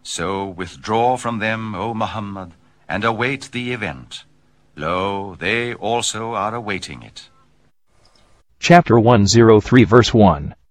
So withdraw from them, O Muhammad, and await the event. Lo, they also are awaiting it. Chapter 103 verse 1.